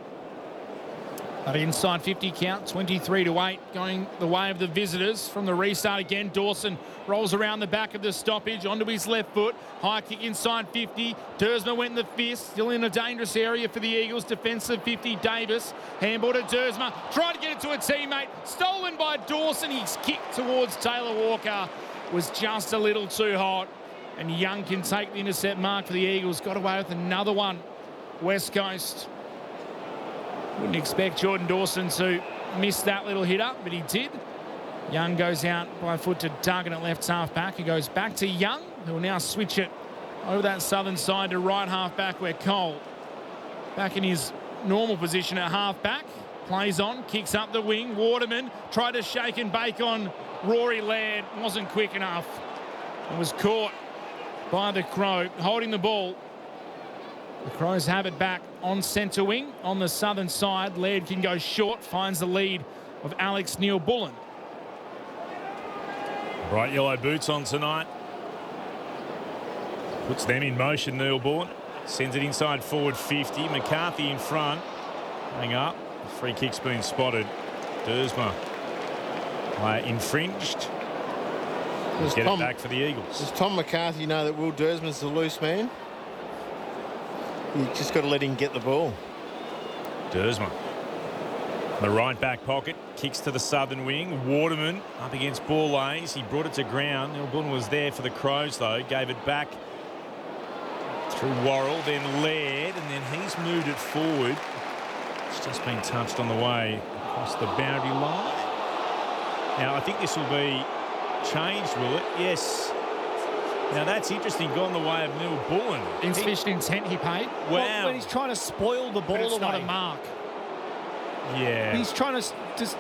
But inside 50 count, 23-8, going the way of the visitors. From the restart again, Dawson rolls around the back of the stoppage onto his left foot. High kick inside 50. Dersma went in the fist, still in a dangerous area for the Eagles. Defensive 50, Davis. Handball to Dersma. Tried to get it to a teammate. Stolen by Dawson. His kick towards Taylor Walker was just a little too hot. And Young can take the intercept mark for the Eagles. Got away with another one. West Coast. Wouldn't expect Jordan Dawson to miss that little hitter, but he did. Young goes out by foot to Duggan at left half back. He goes back to Young, who will now switch it over that southern side to right half back, where Cole, back in his normal position at half back, plays on, kicks up the wing. Waterman tried to shake and bake on Rory Laird, wasn't quick enough, and was caught by the Crow holding the ball. The Crows have it back on centre wing on the southern side. Laird can go short, finds the lead of Alex Neil-Bullen. Bright yellow boots on tonight. Puts them in motion, Neil-Bullen. Sends it inside forward 50. McCarthy in front. Hang up. Free kick's been spotted. Dersma infringed. Get it back for the Eagles. Does Tom McCarthy know that Will Dersma's the loose man? You just got to let him get the ball. Dersma. The right back pocket. Kicks to the southern wing. Waterman up against Borlase. He brought it to ground. Neil-Bullen was there for the Crows, though. Gave it back through Worrell. Then Laird. And then he's moved it forward. It's just been touched on the way across the boundary line. Now, I think this will be changed, will it? Yes. Now, that's interesting. Gone the way of Neil-Bullen. Insufficient intent he paid. Wow. Well, when he's trying to spoil the ball But it's away. not a mark. Yeah. He's trying to just...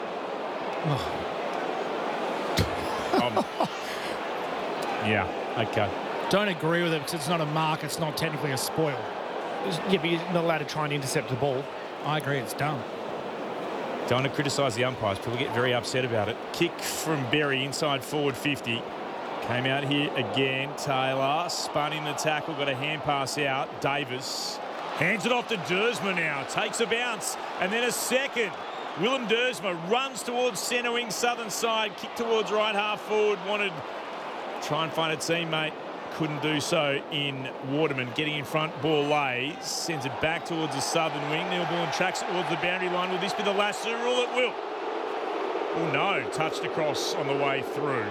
Yeah, okay. Don't agree with it because it's not a mark. It's not technically a spoil. Yeah, but you're not allowed to try and intercept the ball. I agree, it's dumb. Don't want to criticise the umpires. People get very upset about it. Kick from Berry inside forward 50. Came out here again. Taylor spun in the tackle. Got a hand pass out. Davis hands it off to Dersma now. Takes a bounce. And then a second. Willem Dersma runs towards centre wing, southern side. Kick towards right half forward. Wanted to try and find a teammate. Couldn't do so in Waterman. Getting in front, ball lays. Sends it back towards the southern wing. Neil-Bullen tracks it towards the boundary line. Will this be the lasso rule? It will. Oh no, touched across on the way through.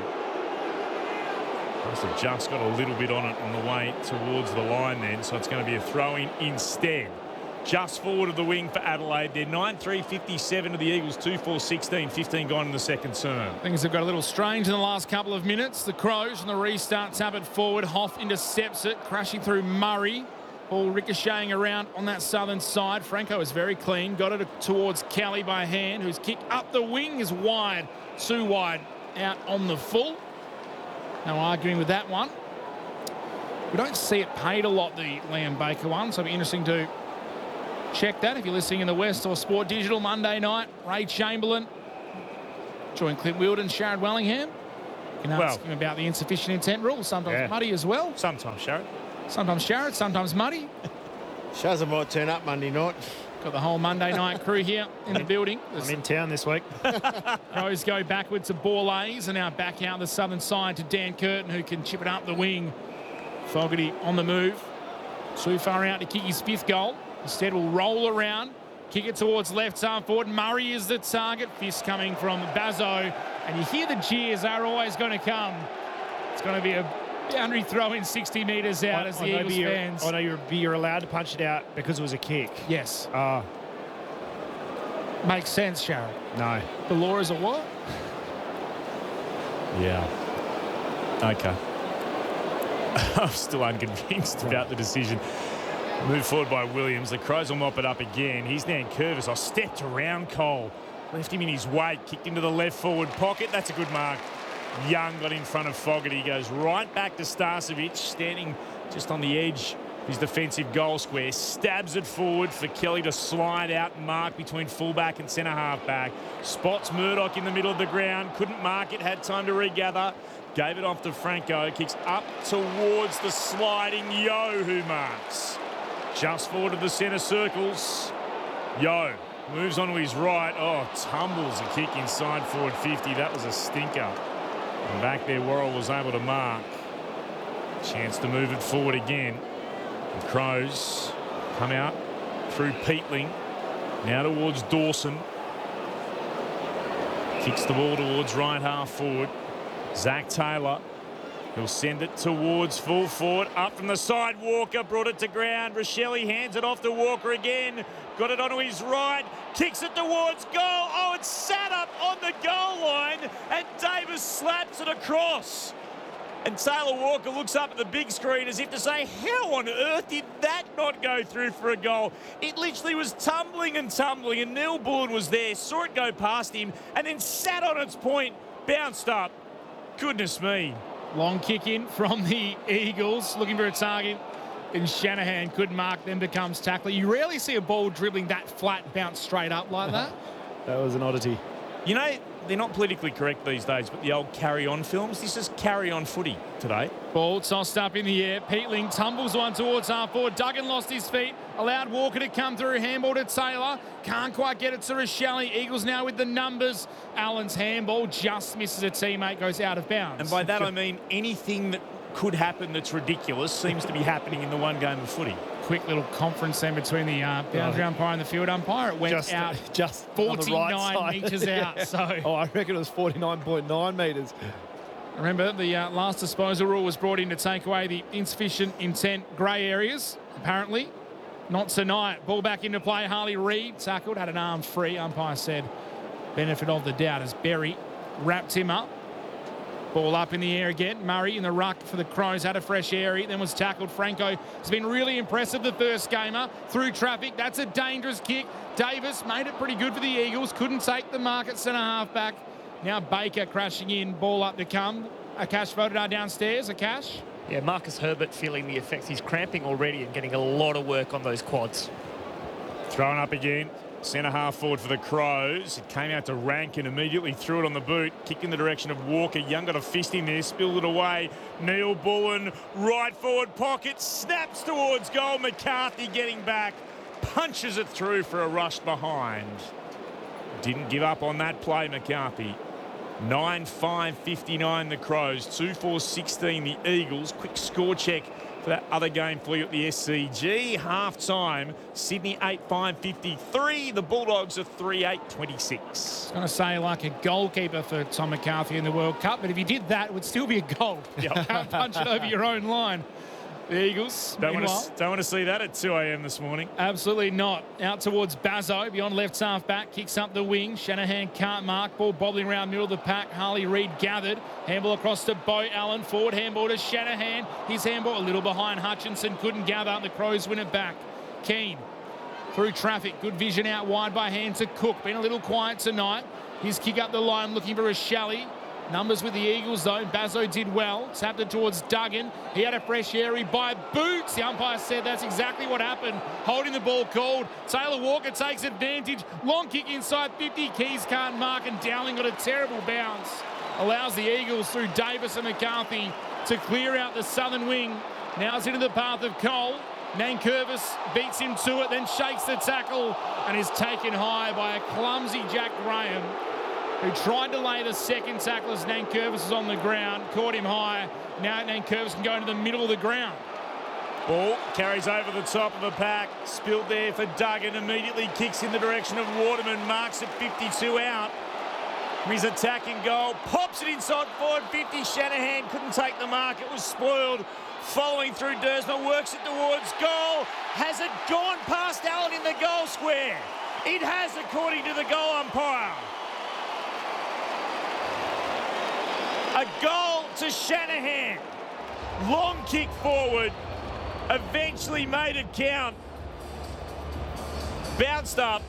Must have just got a little bit on it on the way towards the line then, so it's going to be a throw-in instead. just forward of the wing for Adelaide. They're 9-3-57 to the Eagles, 2-4-16, 15 gone in the second term. Things have got a little strange in the last couple of minutes. The Crows on the restart tap it forward. Hoff intercepts it, crashing through Murray. Ball ricocheting around on that southern side. Franco is very clean. Got it towards Kelly by hand, whose kick up the wing is wide. Too wide out on the full. No arguing with that one. We don't see it paid a lot, the Liam Baker one, so it'll be interesting to check that if you're listening in the West or Sport Digital Monday night. Ray Chamberlain joined Clint Wilden, Sharad Wellingham. You can ask him about the insufficient intent rule. Sometimes Muddy as well. Sometimes Sharad. Sometimes Sharad, sometimes Muddy. Shazza might turn up Monday night. Got the whole Monday night crew here in the building. I'm in town this week. Crows go backwards to Borlays and now back out the southern side to Dan Curtin, who can chip it up the wing. Fogarty on the move. Too far out to kick his 5th goal. Instead, will roll around, kick it towards left arm forward. Murray is the target. Fist coming from Bazzo. And you hear the jeers are always going to come. It's going to be a boundary throw in 60 metres out as the Eagles fans. I know you're allowed to punch it out because it was a kick. Yes. Makes sense, Sharon. No. The law is a what? Yeah. Okay. I'm still unconvinced about the decision. Moved forward by Williams. The Crows will mop it up again. He's now in Curvis. I stepped around Cole. Left him in his weight. Kicked into the left forward pocket. That's a good mark. Young got in front of Fogarty. Goes right back to Starcevic, standing just on the edge of his defensive goal square. Stabs it forward for Kelly to slide out and mark between fullback and centre half back. Spots Murdoch in the middle of the ground. Couldn't mark it. Had time to regather. Gave it off to Franco. Kicks up towards the sliding Yo, who marks. Just forward of the centre circles. Yo moves on to his right. Oh, tumbles a kick inside forward 50. That was a stinker. And back there, Worrell was able to mark. Chance to move it forward again. The Crows come out through Peatling. Now towards Dawson. Kicks the ball towards right half forward. Zach Taylor. He'll send it towards full forward. Up from the side, Walker brought it to ground. Rochelle hands it off to Walker again. Got it onto his right. Kicks it towards goal. Oh, it's sat up on the goal line. And Davis slaps it across. And Taylor Walker looks up at the big screen as if to say, how on earth did that not go through for a goal? It literally was tumbling and tumbling. And Neil Bullen was there, saw it go past him, and then sat on its point, bounced up. Goodness me. Long kick in from the Eagles, looking for a target. And Shanahan could mark, then becomes tackler. You rarely see a ball dribbling that flat, bounce straight up like that. That was an oddity. You know, they're not politically correct these days, but the old carry-on films, this is carry-on footy today. Ball tossed up in the air. Peatling tumbles one towards half forward. Duggan lost his feet. Allowed Walker to come through. Handball to Taylor. Can't quite get it to Rochelle. Eagles now with the numbers. Allen's handball just misses a teammate, goes out of bounds. And by that I mean anything that could happen that's ridiculous seems to be happening in the one game of footy. Quick little conference then between the boundary umpire and the field umpire. It went out just 49 right metres out. So I reckon it was 49.9 metres. Remember, the last disposal rule was brought in to take away the insufficient intent grey areas, apparently. Not tonight. Ball back into play. Harley Reid tackled, had an arm free. Umpire said benefit of the doubt as Berry wrapped him up. Ball up in the air again. Murray in the ruck for the Crows, had a fresh area, then was tackled. Franco has been really impressive, the first gamer. Through traffic, that's a dangerous kick. Davis made it pretty good for the Eagles. Couldn't take the mark at centre half back. Now Baker crashing in, ball up to come. Akash Vodadar downstairs, Akash. Yeah, Marcus Herbert feeling the effects. He's cramping already and getting a lot of work on those quads. Thrown up again. Centre half forward for the Crows. It came out to Rankin, immediately threw it on the boot. Kicked in the direction of Walker. Young got a fist in there, spilled it away. Neil Bullen, right forward pocket, snaps towards goal. McCarthy getting back, punches it through for a rush behind. Didn't give up on that play, McCarthy. 9-5-59 the Crows, 2-4-16 the Eagles. Quick score check for that other game for you at the SCG. Half-time, Sydney 8-5-53. The Bulldogs are 3-8-26. I was going to say like a goalkeeper for Tom McCarthy in the World Cup, but if you did that, it would still be a goal. You can't punch it over your own line. the Eagles. Don't Meanwhile, want to see that at 2 a.m. this morning. absolutely not. Out towards Bazzo, beyond left half back, kicks up the wing. Shanahan can't mark. Ball bobbling around middle of the pack. Harley Reid gathered. Handball across to Bo Allen. Forward handball to Shanahan. His handball a little behind Hutchinson. Couldn't gather. The Crows win it back. Keane through traffic. Good vision out wide by hand to Cook. Been a little quiet tonight. His kick up the line looking for a Shelley. Numbers with the Eagles, though. Bazzo did well. Tapped it towards Duggan. He had a fresh area by Boots. The umpire said that's exactly what happened. Holding the ball called. Taylor Walker takes advantage. Long kick inside 50. Keys can't mark, and Dowling got a terrible bounce. Allows the Eagles through Davis and McCarthy to clear out the southern wing. Now it's into the path of Cole. Nankervis beats him to it, then shakes the tackle and is taken high by a clumsy Jack Graham, who tried to lay the second tackle as Nankervis was on the ground, caught him high. Now Nankervis can go into the middle of the ground. Ball carries over the top of the pack. Spilled there for Duggan. Immediately kicks in the direction of Waterman. Marks at 52 out. His attacking goal. Pops it inside forward 50. Shanahan couldn't take the mark. It was spoiled. Following through Dersma. Works it towards goal. Has it gone past Allen in the goal square? It has, according to the goal umpire. A goal to Shanahan. Long kick forward. Eventually made it count. Bounced up.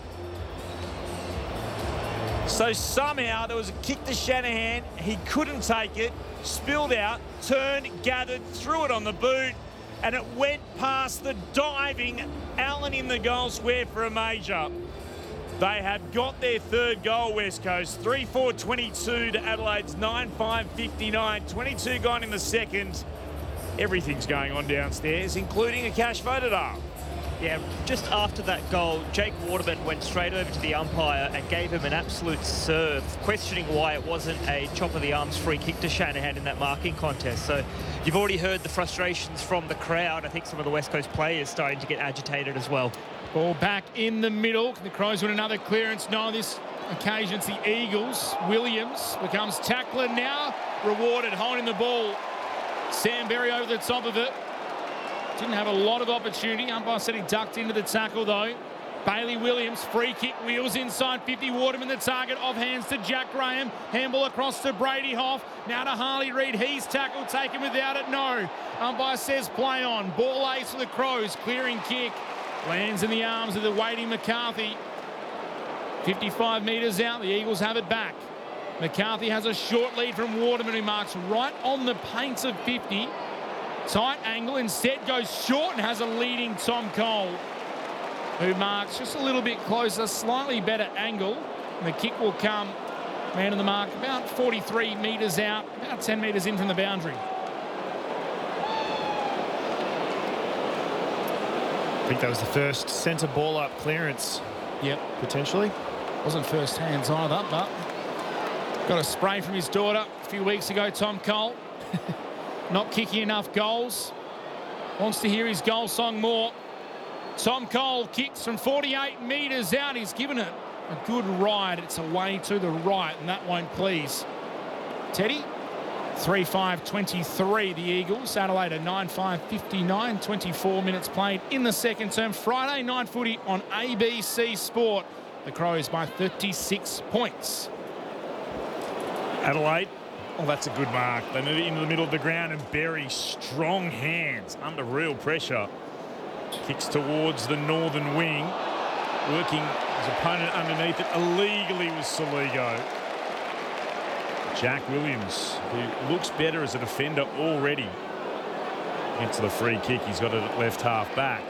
So somehow there was a kick to Shanahan. He couldn't take it. Spilled out. Turned, gathered, threw it on the boot. And it went past the diving Allen in the goal square for a major. They have got their third goal, West Coast. 3-4-22 to Adelaide's 9-5-59. 22 gone in the second. Everything's going on downstairs, including a cash voted up. Yeah, just after that goal, Jake Waterman went straight over to the umpire and gave him an absolute serve, questioning why it wasn't a chop of the arms free kick to Shanahan in that marking contest. So you've already heard the frustrations from the crowd. I think some of the West Coast players starting to get agitated as well. Ball back in the middle. The Crows win another clearance. No, on this occasion it's the Eagles. Williams becomes tackler now. Rewarded, holding the ball. Sam Berry over the top of it. Didn't have a lot of opportunity. Umpire said he ducked into the tackle, though. Bailey Williams, free kick, wheels inside 50. Waterman the target, off hands to Jack Graham. Handball across to Brady Hoff. Now to Harley Reid. He's tackled, taken without it. No. Umpire says play on. Ball ace for the Crows. Clearing kick. Lands in the arms of the waiting McCarthy. 55 metres out. The Eagles have it back. McCarthy has a short lead from Waterman, who marks right on the paints of 50. Tight angle, instead goes short and has a leading Tom Cole, who marks just a little bit closer, slightly better angle. And the kick will come, man of the mark, about 43 metres out, about 10 metres in from the boundary. I think that was the first centre ball up clearance. Yep. Potentially. Wasn't first hands either, but got a spray from his daughter a few weeks ago, Tom Cole. Not kicking enough goals. Wants to hear his goal song more. Tom Cole kicks from 48 metres out. He's given it a good ride. It's away to the right, and that won't please Teddy. 3-5-23, the Eagles. Adelaide at 9-5-59. 24 minutes played in the second term. Friday night footy on ABC Sport. The Crows by 36 points. Adelaide. Oh, that's a good mark. They move it into the middle of the ground, and Berry, strong hands under real pressure. Kicks towards the northern wing. Working his opponent underneath it illegally was Soligo. Jack Williams, who looks better as a defender already. Gets the free kick. He's got it at left half back.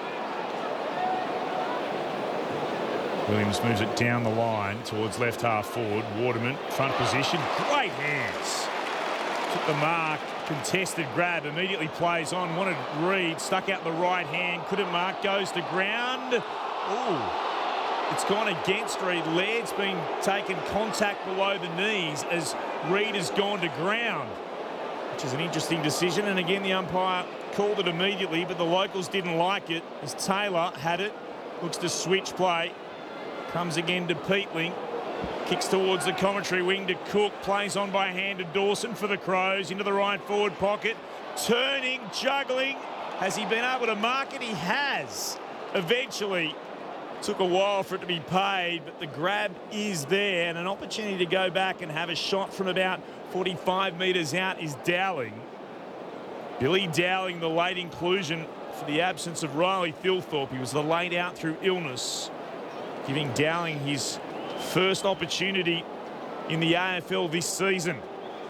Williams moves it down the line towards left half forward. Waterman, front position. Great hands. Took the mark. Contested grab. Immediately plays on. Wanted Reid. Stuck out the right hand. Couldn't mark. Goes to ground. Ooh. It's gone against Reid. Laird's been taken contact below the knees as Reid has gone to ground, which is an interesting decision. And again, the umpire called it immediately, but the locals didn't like it as Taylor had it. Looks to switch play. Comes again to Peatling. Kicks towards the commentary wing to Cook. Plays on by hand to Dawson for the Crows. Into the right forward pocket. Turning, juggling. Has he been able to mark it? He has. Eventually, took a while for it to be paid, but the grab is there, and an opportunity to go back and have a shot from about 45 metres out is Dowling. Billy Dowling, the late inclusion for the absence of Riley Thilthorpe. He was the late out through illness, giving Dowling his first opportunity in the AFL this season.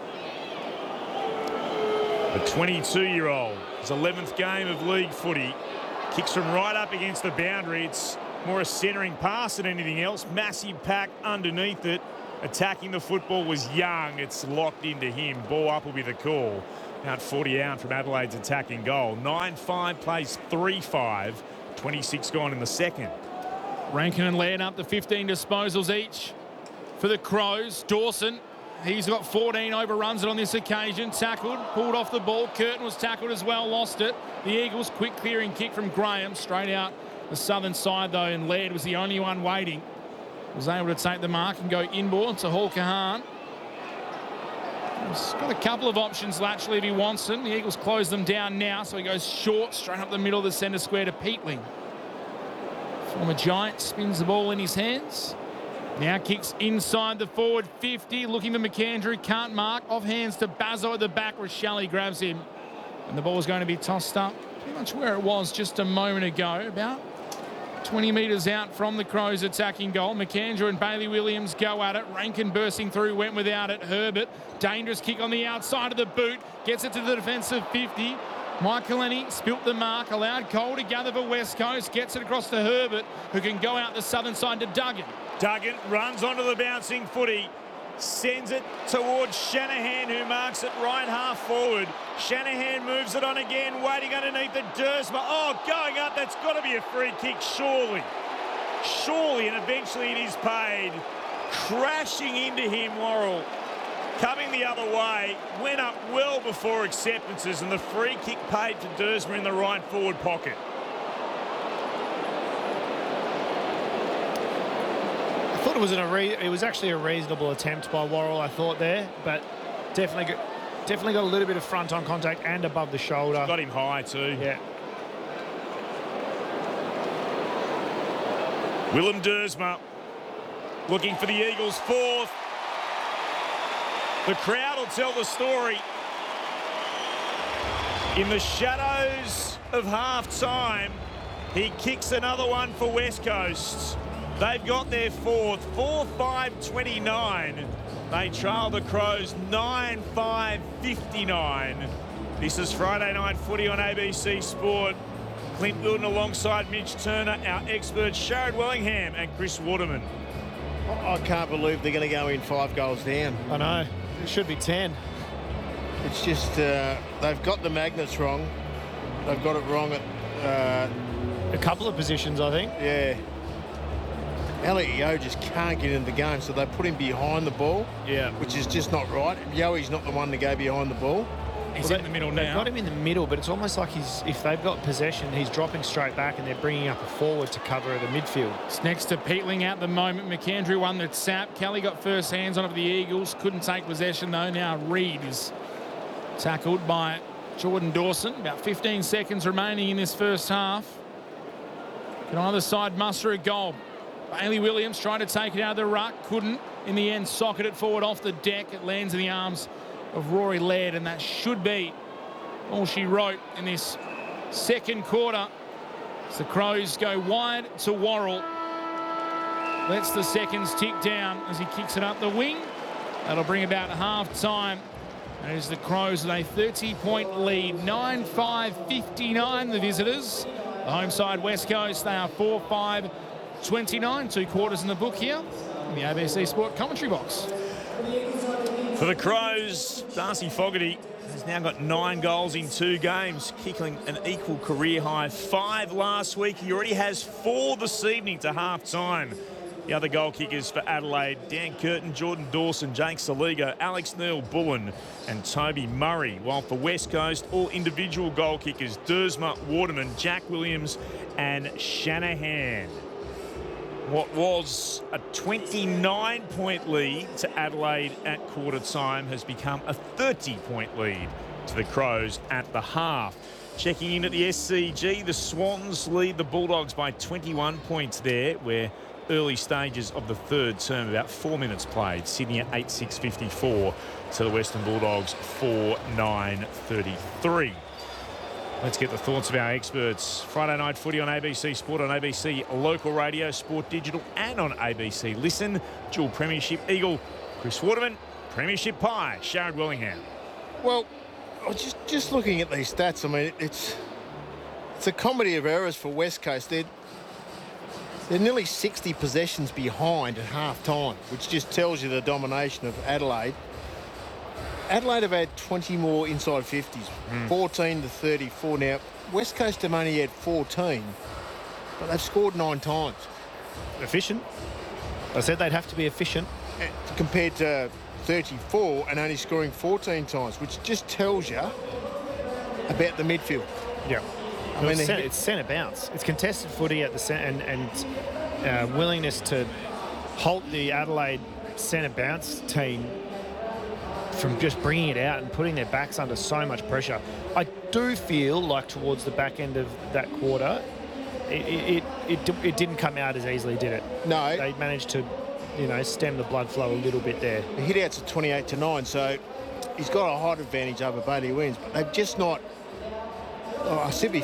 The 22-year-old, his 11th game of league footy, kicks from right up against the boundary. It's more a centering pass than anything else. Massive pack underneath it. Attacking the football was Young. It's locked into him. Ball up will be the call. Out 40 out from Adelaide's attacking goal. 9-5 plays 3-5. 26 gone in the second. Rankin and Laird up to 15 disposals each for the Crows. Dawson, he's got 14, overruns it on this occasion. Tackled, pulled off the ball. Curtin was tackled as well, lost it. The Eagles, quick clearing kick from Graham. Straight out the southern side, though, and Laird was the only one waiting. Was able to take the mark and go inboard to Hall Kahan. He's got a couple of options laterally if he wants them. The Eagles close them down now, so he goes short, straight up the middle of the centre square to Peatling. Former Giant spins the ball in his hands. Now kicks inside the forward 50, looking for McAndrew, can't mark. Off hands to Bazzo at the back. Rochelle grabs him. And the ball's going to be tossed up pretty much where it was just a moment ago, about 20 metres out from the Crows' attacking goal. McAndrew and Bailey Williams go at it. Rankin bursting through, went without it. Herbert, dangerous kick on the outside of the boot. Gets it to the defensive 50. Michael Lenny spilt the mark, allowed Cole to gather for West Coast. Gets it across to Herbert, who can go out the southern side to Duggan. Duggan runs onto the bouncing footy. Sends it towards Shanahan, who marks it right half forward. Shanahan moves it on again, waiting underneath the Dersma. Oh, going up, that's got to be a free kick, surely. Surely, and eventually it is paid. Crashing into him, Worrell. Coming the other way, went up well before acceptances, and the free kick paid to Dersma in the right forward pocket. I thought it was actually a reasonable attempt by Worrell, I thought there, but definitely got a little bit of front on contact and above the shoulder. Got him high too. Yeah. Willem Dersma looking for the Eagles' fourth. The crowd will tell the story. In the shadows of half-time, he kicks another one for West Coast. They've got their fourth, 4-5-29. They trail the Crows 9-5-59. This is Friday Night Footy on ABC Sport. Clint Wilton alongside Mitch Turner, our experts Sharrod Wellingham and Chris Waterman. I can't believe they're going to go in 5 goals down. I know. It should be 10. It's just they've got the magnets wrong. They've got it wrong at a couple of positions, I think. Yeah. Elliot Yeo just can't get into the game, so they put him behind the ball, which is just not right. Yoe's not the one to go behind the ball. He's in the middle now. They've got him in the middle, but it's almost like if they've got possession, he's dropping straight back and they're bringing up a forward to cover the midfield. It's next to Peatling at the moment. McAndrew won the sap. Kelly got first hands on it for the Eagles. Couldn't take possession, though. Now Reed is tackled by Jordan Dawson. About 15 seconds remaining in this first half. Can either side muster a goal? Bailey Williams trying to take it out of the ruck. Couldn't. In the end, socket it forward off the deck. It lands in the arms of Rory Laird, and that should be all she wrote in this second quarter. As the Crows go wide to Worrell. Lets the seconds tick down as he kicks it up the wing. That'll bring about half-time. And as the Crows with a 30-point lead, 9-5-59, the visitors. The home side, West Coast, they are 4-5-29, 2 quarters in the book here in the ABC Sport commentary box. For the Crows, Darcy Fogarty has now got 9 goals in 2 games, kicking an equal career high. 5 last week. He already has 4 this evening to half-time. The other goal kickers for Adelaide, Dan Curtin, Jordan Dawson, Jake Saligo, Alex Neil Bullen and Toby Murray. While for West Coast, all individual goal kickers, Dersma, Waterman, Jack Williams and Shanahan. What was a 29-point lead to Adelaide at quarter time has become a 30-point lead to the Crows at the half. Checking in at the SCG, the Swans lead the Bulldogs by 21 points there. We're early stages of the third term, about 4 minutes played. Sydney at 8:6.54 to the Western Bulldogs 4:9.33. Let's get the thoughts of our experts. Friday night footy on ABC Sport, on ABC Local Radio, Sport Digital and on ABC Listen. Dual Premiership Eagle, Chris Waterman. Premiership Pie, Sharad Wellingham. Well, just looking at these stats, I mean, it's a comedy of errors for West Coast. They're nearly 60 possessions behind at half-time, which just tells you the domination of Adelaide. Adelaide have had 20 more inside 50s, 14 to 34. Now, West Coast have only had 14, but they've scored 9 times. Efficient. I said they'd have to be efficient. Compared to 34 and only scoring 14 times, which just tells you about the midfield. Yeah. I mean, it's centre bounce. It's contested footy at the centre and willingness to halt the Adelaide centre bounce team from just bringing it out and putting their backs under so much pressure. I do feel like towards the back end of that quarter, it didn't come out as easily, did it? No. They managed to, stem the blood flow a little bit there. The hit outs at 28-9, so he's got a height advantage over Bailey Williams, but they've just not. I said before,